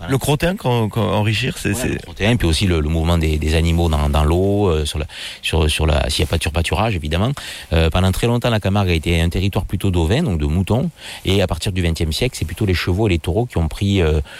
Le crottin, enrichir, c'est... Le crottin, puis aussi le mouvement des animaux dans l'eau, s'il n'y a pas de surpâturage, évidemment. Pendant très longtemps, la Camargue a été un territoire plutôt d'ovins, donc de moutons, et à partir du XXe siècle, c'est plutôt les chevaux et les taureaux qui ont pris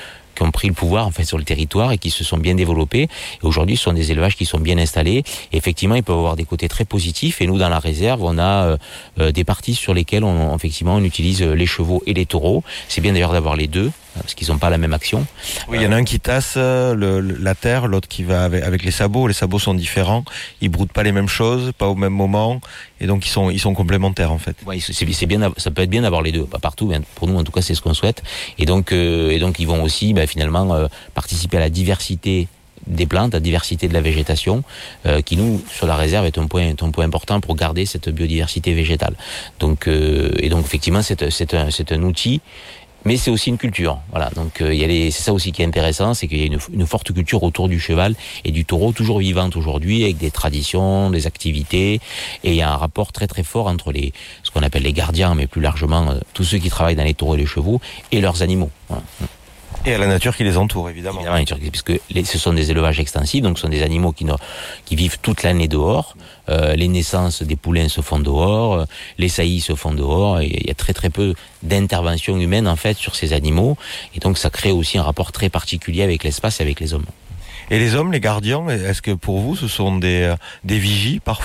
le pouvoir sur le territoire et qui se sont bien développés. Et aujourd'hui, ce sont des élevages qui sont bien installés. Et effectivement, ils peuvent avoir des côtés très positifs. Et nous, dans la réserve, on a des parties sur lesquelles on utilise les chevaux et les taureaux. C'est bien d'ailleurs d'avoir les deux, parce qu'ils n'ont pas la même action. Oui, il y en a un qui tasse la terre, l'autre qui va avec les sabots. Les sabots sont différents, ils broutent pas les mêmes choses, pas au même moment, et donc ils sont complémentaires en fait. Oui, c'est bien, ça peut être bien d'avoir les deux, pas partout, mais pour nous en tout cas c'est ce qu'on souhaite. Et donc ils vont aussi finalement participer à la diversité des plantes, la diversité de la végétation, qui nous sur la réserve est un point important pour garder cette biodiversité végétale. Donc effectivement c'est un outil. Mais c'est aussi une culture, voilà. Donc c'est ça aussi qui est intéressant, c'est qu'il y a une forte culture autour du cheval et du taureau, toujours vivante aujourd'hui, avec des traditions, des activités, et il y a un rapport très très fort entre ce qu'on appelle les gardiens, mais plus largement tous ceux qui travaillent dans les taureaux et les chevaux et leurs animaux. Voilà. Et à la nature qui les entoure, évidemment. Puisque ce sont des élevages extensifs, donc ce sont des animaux qui vivent toute l'année dehors. Les naissances des poulains se font dehors, les saillies se font dehors, et il y a très très peu d'intervention humaine en fait sur ces animaux. Et donc ça crée aussi un rapport très particulier avec l'espace et avec les hommes. Et les hommes, les gardiens, est-ce que pour vous ce sont des vigies parfois ?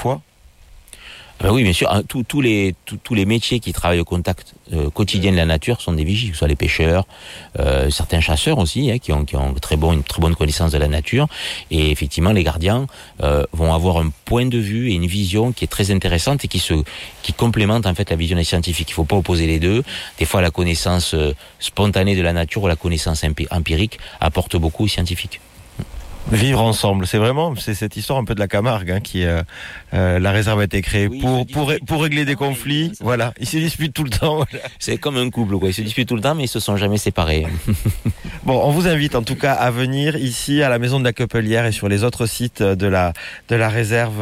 Oui, bien sûr. Tous les métiers qui travaillent au contact quotidien de la nature sont des vigies, que ce soit les pêcheurs, certains chasseurs aussi, qui ont une très bonne connaissance de la nature. Et effectivement, les gardiens vont avoir un point de vue et une vision qui est très intéressante et qui complémente en fait la vision des scientifiques. Il ne faut pas opposer les deux. Des fois, la connaissance spontanée de la nature ou la connaissance empirique apporte beaucoup aux scientifiques. Vivre ensemble, c'est cette histoire un peu de la Camargue qui la réserve a été créée pour régler des conflits. Voilà, ils se disputent tout le temps. Voilà. C'est comme un couple, ils se disputent tout le temps, mais ils se sont jamais séparés. Bon, on vous invite en tout cas à venir ici à la maison de la Coppelière et sur les autres sites de la réserve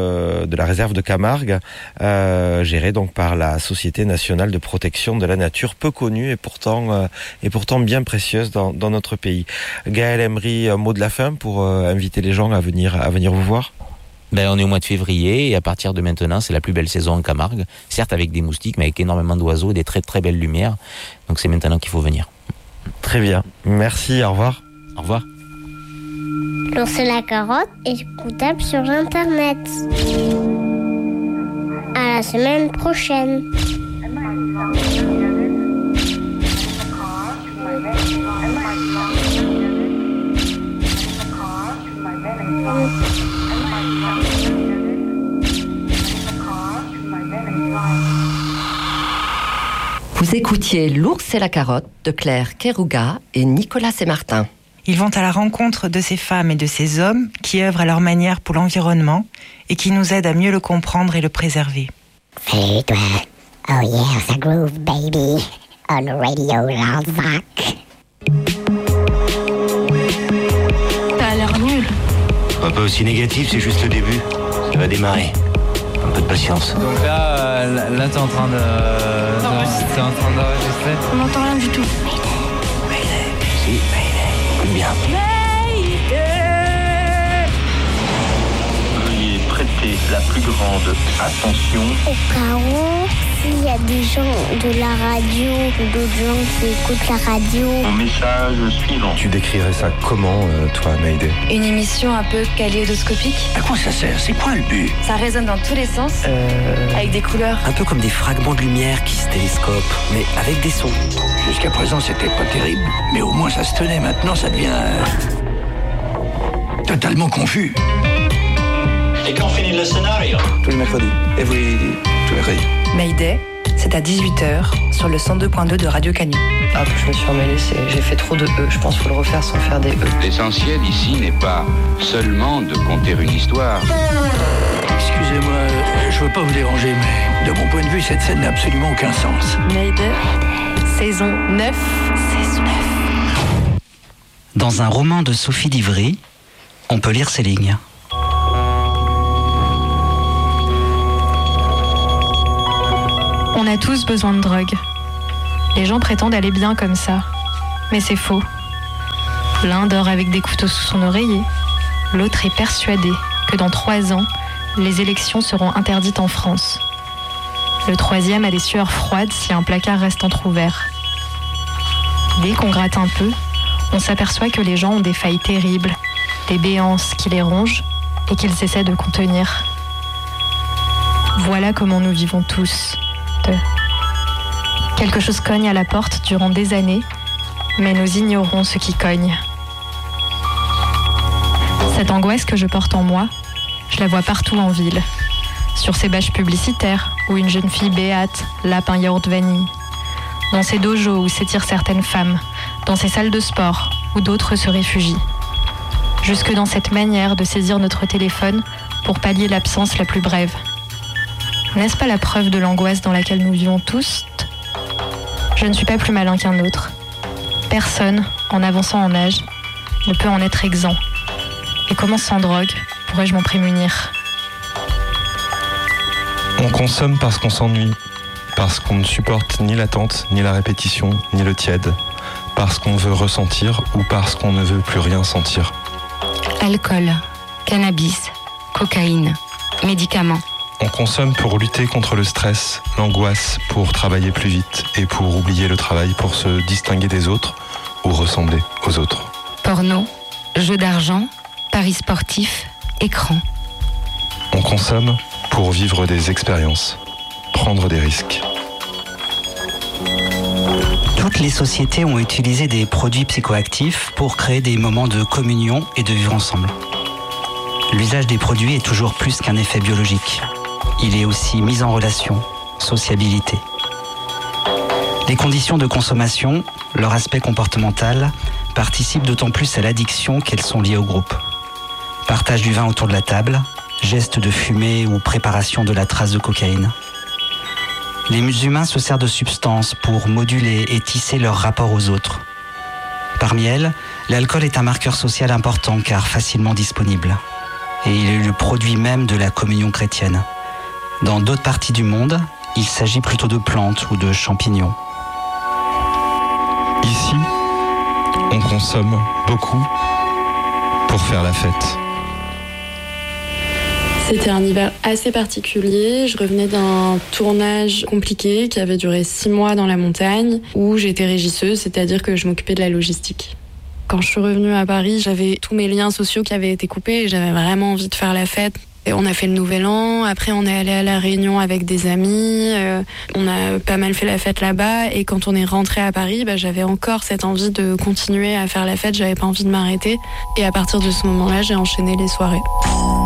de Camargue, gérée donc par la Société nationale de protection de la nature, peu connue et pourtant bien précieuse dans notre pays. Gaël Emery, mot de la fin pour inviter les gens à venir vous voir. On est au mois de février et à partir de maintenant, c'est la plus belle saison en Camargue. Certes avec des moustiques, mais avec énormément d'oiseaux et des très très belles lumières. Donc c'est maintenant qu'il faut venir. Très bien. Merci, au revoir. Au revoir. L'ours et la carotte est écoutable sur Internet. À la semaine prochaine. Vous écoutiez L'ours et la carotte de Claire Kerouga et Nicolas Sémartin. Ils vont à la rencontre de ces femmes et de ces hommes qui œuvrent à leur manière pour l'environnement et qui nous aident à mieux le comprendre et le préserver. Salut toi. Oh yeah, ça groove baby. On Radio Lanzac. T'as l'air nul. Pas aussi négatif, c'est juste le début. Ça va démarrer. Un peu de patience. Donc là t'es en train d'enregistrer. On n'entend rien du tout. Mayday. Si, Mayday. Écoute bien. Veuillez prêter la plus grande attention. Au cas où, s'il y a des gens de la radio ou d'autres gens qui écoutent la radio. Mon message suivant. Tu décrirais ça comment, toi, Mayday ? Une émission un peu kaléidoscopique. À quoi ça sert ? C'est quoi le but ? Ça résonne dans tous les sens, avec des couleurs. Un peu comme des fragments de lumière qui se télescopent, mais avec des sons. Jusqu'à présent, c'était pas terrible, mais au moins ça se tenait. Maintenant, ça devient totalement confus. Et quand finit le scénario ? Tous les mercredis, tous les mercredis. Mayday, c'est à 18h sur le 102.2 de Radio Canu. Ah, je me suis emmêlée, j'ai fait trop de E. Je pense qu'il faut le refaire sans faire des E. L'essentiel ici n'est pas seulement de conter une histoire. Excusez-moi, je veux pas vous déranger, mais de mon point de vue, cette scène n'a absolument aucun sens. Mayday, saison 9. Saison 9. Dans un roman de Sophie Divry, on peut lire ces lignes. On a tous besoin de drogue. Les gens prétendent aller bien comme ça. Mais c'est faux. L'un dort avec des couteaux sous son oreiller. L'autre est persuadé que dans 3 ans, les élections seront interdites en France. Le troisième a des sueurs froides si un placard reste entrouvert. Dès qu'on gratte un peu, on s'aperçoit que les gens ont des failles terribles, des béances qui les rongent et qu'ils essaient de contenir. Voilà comment nous vivons tous. Quelque chose cogne à la porte durant des années, mais nous ignorons ce qui cogne. Cette angoisse que je porte en moi, je la vois partout en ville. Sur ces bâches publicitaires, où une jeune fille béate lape un yaourt vanille. Dans ces dojos où s'étirent certaines femmes. Dans ces salles de sport, où d'autres se réfugient. Jusque dans cette manière de saisir notre téléphone pour pallier l'absence la plus brève. N'est-ce pas la preuve de l'angoisse dans laquelle nous vivons tous ? Je ne suis pas plus malin qu'un autre. Personne, en avançant en âge, ne peut en être exempt. Et comment sans drogue pourrais-je m'en prémunir ? On consomme parce qu'on s'ennuie, parce qu'on ne supporte ni l'attente, ni la répétition, ni le tiède, parce qu'on veut ressentir ou parce qu'on ne veut plus rien sentir. Alcool, cannabis, cocaïne, médicaments. On consomme pour lutter contre le stress, l'angoisse, pour travailler plus vite et pour oublier le travail, pour se distinguer des autres ou ressembler aux autres. Porno, jeux d'argent, paris sportifs, écran. On consomme pour vivre des expériences, prendre des risques. Toutes les sociétés ont utilisé des produits psychoactifs pour créer des moments de communion et de vivre ensemble. L'usage des produits est toujours plus qu'un effet biologique. Il est aussi mise en relation, sociabilité. Les conditions de consommation, leur aspect comportemental, participent d'autant plus à l'addiction qu'elles sont liées au groupe. Partage du vin autour de la table, gestes de fumée ou préparation de la trace de cocaïne. Les humains se servent de substances pour moduler et tisser leur rapport aux autres. Parmi elles, l'alcool est un marqueur social important car facilement disponible. Et il est le produit même de la communion chrétienne. Dans d'autres parties du monde, il s'agit plutôt de plantes ou de champignons. Ici, on consomme beaucoup pour faire la fête. C'était un hiver assez particulier. Je revenais d'un tournage compliqué qui avait duré 6 mois dans la montagne où j'étais régisseuse, c'est-à-dire que je m'occupais de la logistique. Quand je suis revenue à Paris, j'avais tous mes liens sociaux qui avaient été coupés et j'avais vraiment envie de faire la fête. Et on a fait le Nouvel An, après on est allé à La Réunion avec des amis, on a pas mal fait la fête là-bas et quand on est rentré à Paris, j'avais encore cette envie de continuer à faire la fête, j'avais pas envie de m'arrêter et à partir de ce moment-là, j'ai enchaîné les soirées.